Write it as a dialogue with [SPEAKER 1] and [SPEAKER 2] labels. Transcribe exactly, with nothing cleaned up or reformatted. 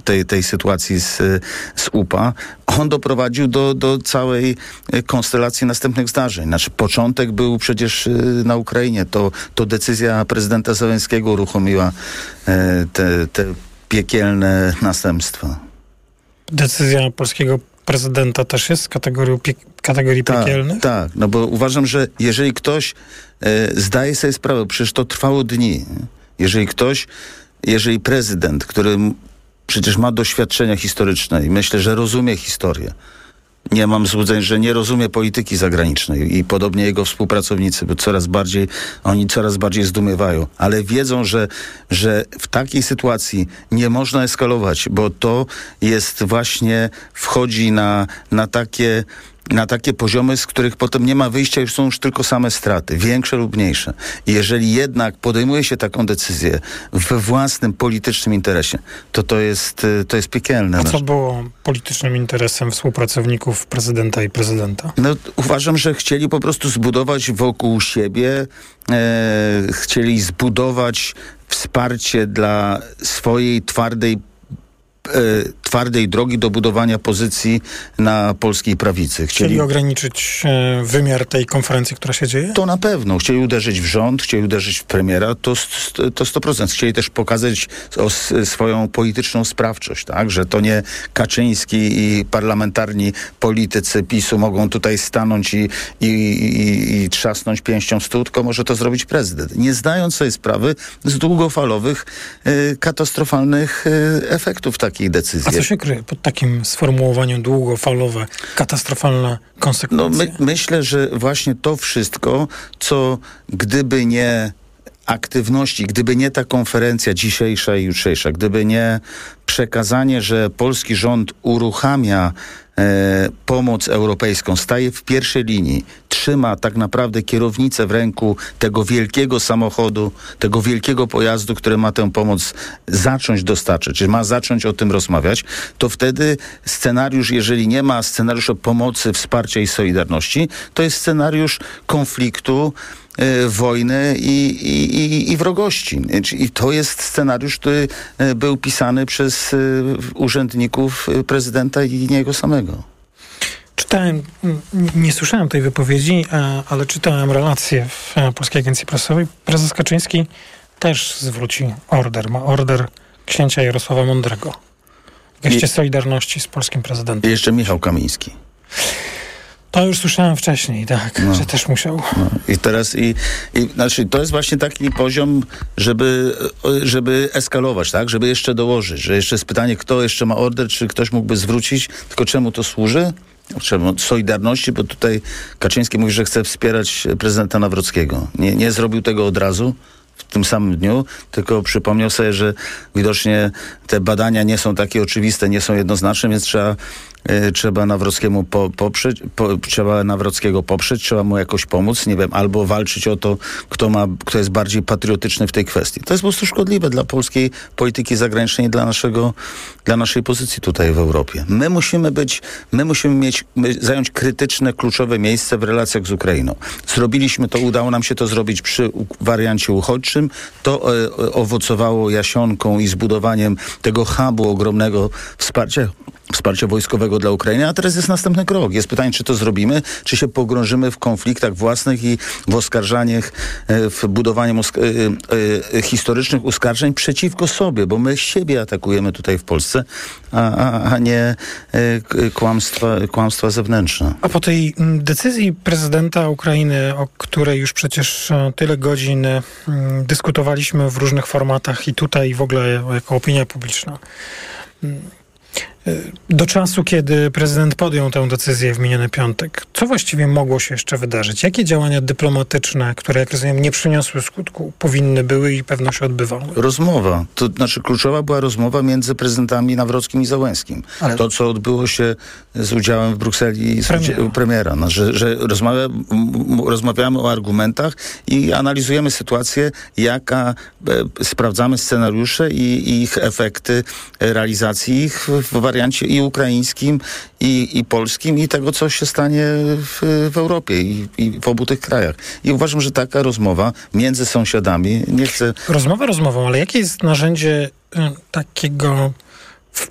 [SPEAKER 1] tej, tej sytuacji z, z U P A, on doprowadził do, do całej konstelacji następnych zdarzeń. Znaczy, początek był przecież na Ukrainie. To, to decyzja prezydenta Zełenskiego uruchomiła te, te piekielne następstwa.
[SPEAKER 2] Decyzja polskiego prezydenta też jest z kategorii, pie, kategorii
[SPEAKER 1] tak,
[SPEAKER 2] piekielnych?
[SPEAKER 1] Tak, no bo uważam, że jeżeli ktoś e, zdaje sobie sprawę, przecież to trwało dni, jeżeli ktoś, jeżeli prezydent, który przecież ma doświadczenia historyczne i myślę, że rozumie historię, nie mam złudzeń, że nie rozumie polityki zagranicznej i podobnie jego współpracownicy, bo coraz bardziej, oni coraz bardziej zdumiewają, ale wiedzą, że, że w takiej sytuacji nie można eskalować, bo to jest właśnie, wchodzi na, na takie na takie poziomy, z których potem nie ma wyjścia, już są już tylko same straty, większe lub mniejsze. I jeżeli jednak podejmuje się taką decyzję we własnym politycznym interesie, to to jest, to jest piekielne.
[SPEAKER 2] A co było politycznym interesem współpracowników prezydenta i prezydenta?
[SPEAKER 1] No, uważam, że chcieli po prostu zbudować wokół siebie, e, chcieli zbudować wsparcie dla swojej twardej twardej drogi do budowania pozycji na polskiej prawicy.
[SPEAKER 2] Chcieli, chcieli ograniczyć e, wymiar tej konferencji, która się dzieje?
[SPEAKER 1] To na pewno. Chcieli uderzyć w rząd, chcieli uderzyć w premiera, to, to sto procent. Chcieli też pokazać o, swoją polityczną sprawczość, tak? Że to nie Kaczyński i parlamentarni politycy PiSu mogą tutaj stanąć i, i, i, i trzasnąć pięścią w stół, tylko może to zrobić prezydent. Nie zdając sobie sprawy z długofalowych, y, katastrofalnych y, efektów takiej decyzji.
[SPEAKER 2] A co się kryje pod takim sformułowaniem długofalowe, katastrofalne konsekwencje?
[SPEAKER 1] No, my, myślę, że właśnie to wszystko, co gdyby nie aktywności, gdyby nie ta konferencja dzisiejsza i jutrzejsza, gdyby nie przekazanie, że polski rząd uruchamia e, pomoc europejską, staje w pierwszej linii, trzyma tak naprawdę kierownicę w ręku tego wielkiego samochodu, tego wielkiego pojazdu, który ma tę pomoc zacząć dostarczać, czy ma zacząć o tym rozmawiać, to wtedy scenariusz, jeżeli nie ma scenariusza pomocy, wsparcia i solidarności, to jest scenariusz konfliktu, wojny i, i, i wrogości. I to jest scenariusz, który był pisany przez urzędników prezydenta i niego samego.
[SPEAKER 2] Czytałem, nie słyszałem tej wypowiedzi, ale czytałem relacje w Polskiej Agencji Prasowej. Prezes Kaczyński też zwróci order. Ma order księcia Jarosława Mądrego. W geście solidarności z polskim prezydentem.
[SPEAKER 1] I jeszcze Michał Kamiński.
[SPEAKER 2] To już słyszałem wcześniej, tak, no, że też musiał.
[SPEAKER 1] No. I teraz, i, i znaczy, to jest właśnie taki poziom, żeby, żeby eskalować, tak, żeby jeszcze dołożyć, że jeszcze jest pytanie, kto jeszcze ma order, czy ktoś mógłby zwrócić, tylko czemu to służy? Czemu? Solidarności, bo tutaj Kaczyński mówi, że chce wspierać prezydenta Nawrockiego. Nie, nie zrobił tego od razu, w tym samym dniu, tylko przypomniał sobie, że widocznie te badania nie są takie oczywiste, nie są jednoznaczne, więc trzeba y, trzeba Nawrockiemu po, poprzeć, po, trzeba Nawrockiego poprzeć, trzeba mu jakoś pomóc, nie wiem, albo walczyć o to, kto ma, kto jest bardziej patriotyczny w tej kwestii. To jest po prostu szkodliwe dla polskiej polityki zagranicznej i dla naszego, dla naszej pozycji tutaj w Europie. My musimy być, my musimy mieć, my zająć krytyczne, kluczowe miejsce w relacjach z Ukrainą. Zrobiliśmy to, udało nam się to zrobić przy wariancie uchodźczym. To e, owocowało jasionką i zbudowaniem tego hubu ogromnego wsparcia, wsparcia wojskowego dla Ukrainy, a teraz jest następny krok. Jest pytanie, czy to zrobimy, czy się pogrążymy w konfliktach własnych i w oskarżaniach, w budowaniu usk- y, y, historycznych oskarżeń przeciwko sobie, bo my siebie atakujemy tutaj w Polsce, a, a, a nie y, kłamstwa, kłamstwa zewnętrzne.
[SPEAKER 2] A po tej decyzji prezydenta Ukrainy, o której już przecież tyle godzin y, dyskutowaliśmy w różnych formatach i tutaj w ogóle jako opinia publiczna, y, do czasu, kiedy prezydent podjął tę decyzję w miniony piątek, co właściwie mogło się jeszcze wydarzyć? Jakie działania dyplomatyczne, które, jak rozumiem, nie przyniosły skutku, powinny były i pewno się odbywały?
[SPEAKER 1] Rozmowa. To znaczy kluczowa była rozmowa między prezydentami Nawrockim i Załęskim. Ale... To, co odbyło się z udziałem w Brukseli z premiera, premiera no, że, że rozmawia, m, rozmawiamy o argumentach i analizujemy sytuację, jaka e, sprawdzamy scenariusze i, i ich efekty realizacji ich w, w wariancie i ukraińskim, i, i polskim, i tego, co się stanie w, w Europie i, i w obu tych krajach. I uważam, że taka rozmowa między sąsiadami, nie chcę...
[SPEAKER 2] Rozmowa rozmową, ale jakie jest narzędzie y, takiego